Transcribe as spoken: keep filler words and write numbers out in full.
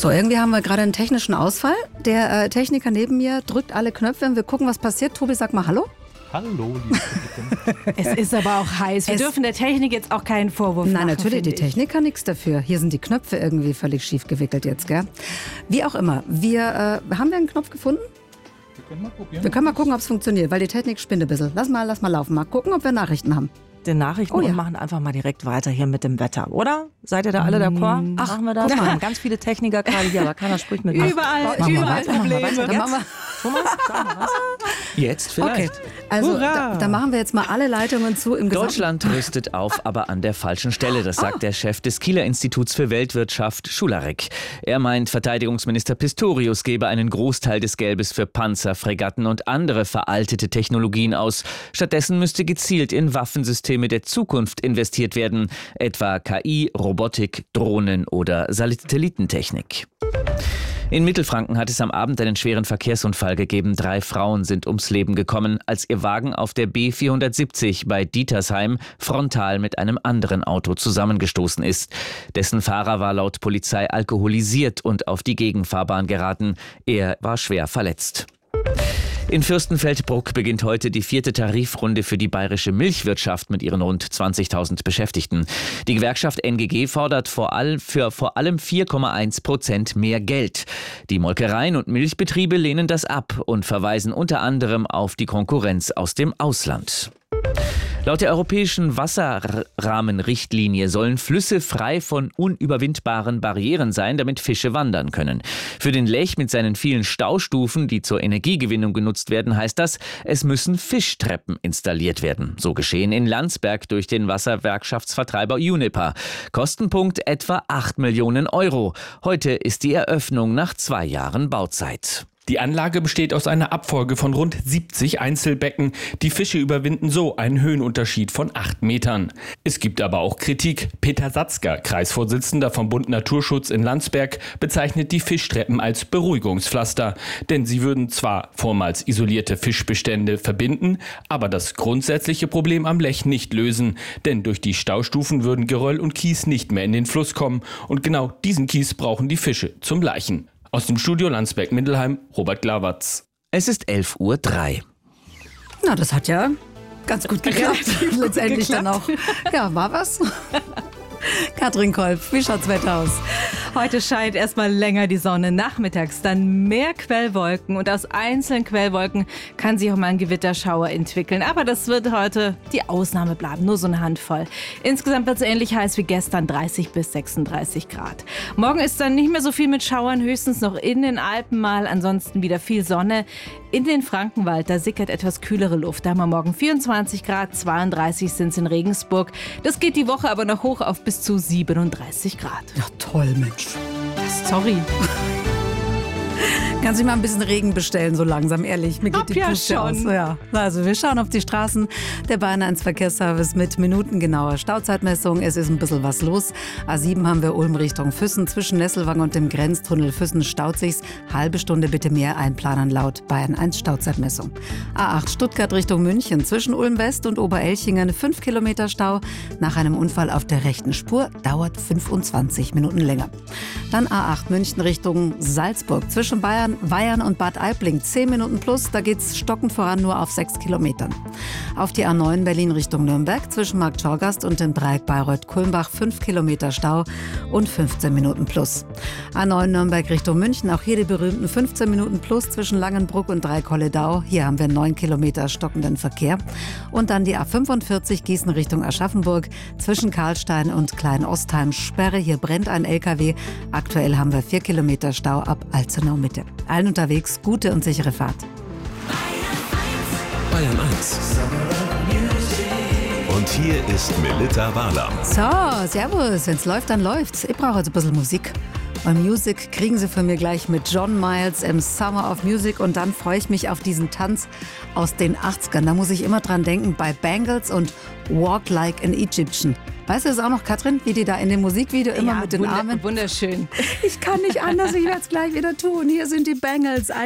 So, irgendwie haben wir gerade einen technischen Ausfall. Der äh, Techniker neben mir drückt alle Knöpfe und wir gucken, was passiert. Tobi, sag mal Hallo. Hallo, liebe Publikum. Es ist aber auch heiß. Wir Es dürfen der Technik jetzt auch keinen Vorwurf Nein, machen. natürlich, die finde ich. Technik kann nichts dafür. Hier sind die Knöpfe irgendwie völlig schief gewickelt jetzt, gell? Wie auch immer. Wir, äh, haben wir einen Knopf gefunden? Wir können mal probieren. Wir können mal gucken, ob es funktioniert, weil die Technik spinnt ein bisschen. Lass mal, lass mal laufen. Mal gucken, ob wir Nachrichten haben. Den Nachrichten Oh ja. und machen einfach mal direkt weiter hier mit dem Wetter, oder? Seid ihr da alle d'accord? Ach, machen wir das? Wir haben ganz viele Techniker gerade hier, aber keiner spricht mit. Überall, Machen wir überall weiter, machen wir Probleme. weiter. Dann machen wir, Thomas, sag mal was. Jetzt okay, vielleicht. also Hurra! da, da machen wir jetzt mal alle Leitungen zu im gesamten... Deutschland rüstet auf, aber an der falschen Stelle. Das sagt der Chef des Kieler Instituts für Weltwirtschaft, Schularek. Er meint, Verteidigungsminister Pistorius gebe einen Großteil des Geldes für Panzer, Fregatten und andere veraltete Technologien aus. Stattdessen müsste gezielt in Waffensysteme der Zukunft investiert werden, etwa K I, Robotik, Drohnen oder Satellitentechnik. In Mittelfranken hat es am Abend einen schweren Verkehrsunfall gegeben. Drei Frauen sind ums Leben gekommen, als ihr Wagen auf der B vierhundertsiebzig bei Dietersheim frontal mit einem anderen Auto zusammengestoßen ist. Dessen Fahrer war laut Polizei alkoholisiert und auf die Gegenfahrbahn geraten. Er war schwer verletzt. In Fürstenfeldbruck beginnt heute die vierte Tarifrunde für die bayerische Milchwirtschaft mit ihren rund zwanzigtausend Beschäftigten. Die Gewerkschaft N G G fordert vor allem für vor allem vier Komma eins Prozent mehr Geld. Die Molkereien und Milchbetriebe lehnen das ab und verweisen unter anderem auf die Konkurrenz aus dem Ausland. Laut der europäischen Wasserrahmenrichtlinie sollen Flüsse frei von unüberwindbaren Barrieren sein, damit Fische wandern können. Für den Lech mit seinen vielen Staustufen, die zur Energiegewinnung genutzt werden, heißt das, es müssen Fischtreppen installiert werden. So geschehen in Landsberg durch den Wassergewerkschaftsvertreiber Uniper. Kostenpunkt etwa acht Millionen Euro. Heute ist die Eröffnung nach zwei Jahren Bauzeit. Die Anlage besteht aus einer Abfolge von rund siebzig Einzelbecken. Die Fische überwinden so einen Höhenunterschied von acht Metern. Es gibt aber auch Kritik. Peter Satzker, Kreisvorsitzender vom Bund Naturschutz in Landsberg, bezeichnet die Fischtreppen als Beruhigungspflaster. Denn sie würden zwar vormals isolierte Fischbestände verbinden, aber das grundsätzliche Problem am Lech nicht lösen. Denn durch die Staustufen würden Geröll und Kies nicht mehr in den Fluss kommen. Und genau diesen Kies brauchen die Fische zum Laichen. Aus dem Studio Landsberg-Mindelheim, Robert Glawatz. Es ist elf Uhr drei. Na, das hat ja ganz gut geklappt. Letztendlich dann auch. Ja, war was. Katrin Kolb, wie schaut's Wetter aus? Heute scheint erstmal länger die Sonne, nachmittags dann mehr Quellwolken und aus einzelnen Quellwolken kann sich auch mal ein Gewitterschauer entwickeln. Aber das wird heute die Ausnahme bleiben, nur so eine Handvoll. Insgesamt wird es ähnlich heiß wie gestern, dreißig bis sechsunddreißig Grad. Morgen ist dann nicht mehr so viel mit Schauern, höchstens noch in den Alpen mal, ansonsten wieder viel Sonne. In den Frankenwald, da sickert etwas kühlere Luft. Da haben wir morgen vierundzwanzig Grad, zweiunddreißig sind es in Regensburg. Das geht die Woche aber noch hoch auf bis zu siebenunddreißig Grad. Ja, toll, Mensch. Sorry. Kannst du mal ein bisschen Regen bestellen, so langsam, ehrlich. Mir geht Hab die ja Puste schon. aus. Ja. Also wir schauen auf die Straßen. Der Bayern eins Verkehrsservice mit minutengenauer Stauzeitmessung. Es ist ein bisschen was los. A sieben haben wir Ulm Richtung Füssen. Zwischen Nesselwang und dem Grenztunnel Füssen staut sich's. Halbe Stunde bitte mehr einplanen laut Bayern eins Stauzeitmessung. A acht Stuttgart Richtung München. Zwischen Ulm West und Oberelchingen fünf Kilometer Stau. Nach einem Unfall auf der rechten Spur dauert fünfundzwanzig Minuten länger. Dann A acht München Richtung Salzburg. Zwischen Bayern Weyern und Bad Aibling zehn Minuten plus, da geht's stockend voran nur auf sechs Kilometern. Auf die A neun Berlin Richtung Nürnberg zwischen Markt Schorgast und dem Dreieck Bayreuth-Kulmbach fünf Kilometer Stau und fünfzehn Minuten plus. A neun Nürnberg Richtung München, auch hier die berühmten fünfzehn Minuten plus zwischen Langenbruck und Dreieck-Holledau. Hier haben wir neun Kilometer stockenden Verkehr. Und dann die A fünfundvierzig Gießen Richtung Aschaffenburg zwischen Karlstein und Klein-Ostheim Sperre. Hier brennt ein L K W. Aktuell haben wir vier Kilometer Stau ab Alzenau Mitte. Allen unterwegs gute und sichere Fahrt. Bayern eins. Und hier ist Melitta Walam. So, servus. Wenn's läuft, dann läuft's. Ich brauche jetzt ein bisschen Musik. Und Music kriegen Sie von mir gleich mit John Miles im Summer of Music. Und dann freue ich mich auf diesen Tanz aus den achtzigern. Da muss ich immer dran denken bei Bangles und Walk Like an Egyptian. Weißt du das auch noch, Katrin, wie die da in dem Musikvideo immer Ja, mit den wunder- Armen... Wunderschön. Ich kann nicht anders, ich werde es gleich wieder tun. Hier sind die Bangles.